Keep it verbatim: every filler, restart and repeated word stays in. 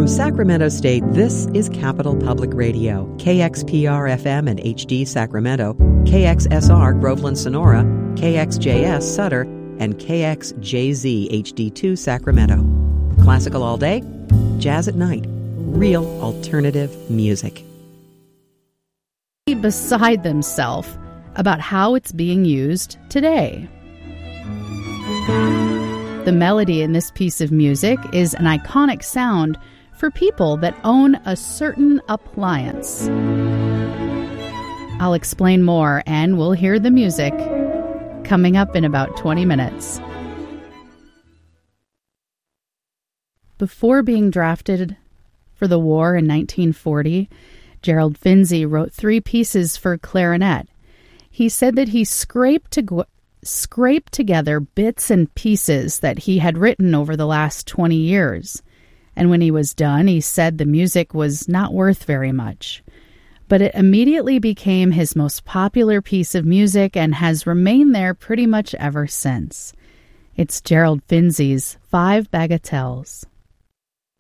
From Sacramento State, this is Capital Public Radio, K X P R F M and H D Sacramento, K X S R Groveland Sonora, K X J S Sutter, and K X J Z H D two Sacramento. Classical all day, jazz at night, real alternative music. Beside themselves about how it's being used today. The melody in this piece of music is an iconic sound for people that own a certain appliance. I'll explain more, and we'll hear the music coming up in about twenty minutes. Before being drafted for the war in nineteen forty, Gerald Finzi wrote three pieces for clarinet. He said that he scraped to scraped together bits and pieces that he had written over the last twenty years. And when he was done, he said the music was not worth very much. But it immediately became his most popular piece of music and has remained there pretty much ever since. It's Gerald Finzi's Five Bagatelles.